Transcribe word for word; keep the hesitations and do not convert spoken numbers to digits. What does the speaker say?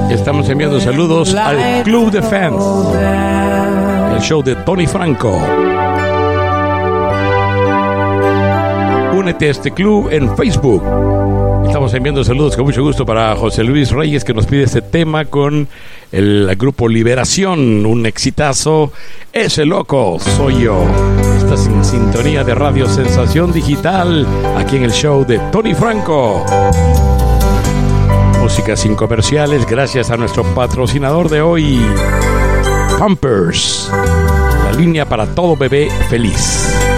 Estamos enviando saludos al Club de Fans, el show de Tony Franco. Únete a este club en Facebook. Estamos enviando saludos con mucho gusto para José Luis Reyes, que nos pide este tema con el grupo Liberación, un exitazo. Ese loco soy yo. Estás en sintonía de Radio Sensación Digital, aquí en el show de Tony Franco. Música sin comerciales, gracias a nuestro patrocinador de hoy, Pampers, la línea para todo bebé feliz.